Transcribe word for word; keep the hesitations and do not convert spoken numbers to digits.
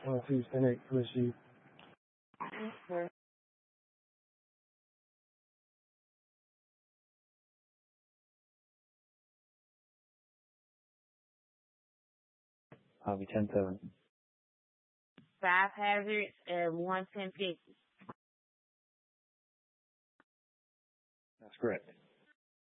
One, two, ten, eight, plus you. Okay. I'll be ten seven. Five hazards and one ten fifty. That's correct.